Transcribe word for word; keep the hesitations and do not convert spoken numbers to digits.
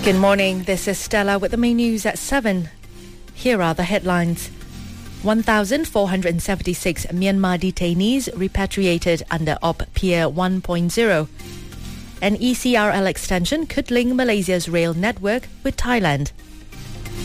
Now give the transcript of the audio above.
Good morning, this is Stella with the main news at seven. Here are the headlines. one thousand four hundred seventy-six Myanmar detainees repatriated under Op Pier one point oh. An E C R L extension could link Malaysia's rail network with Thailand.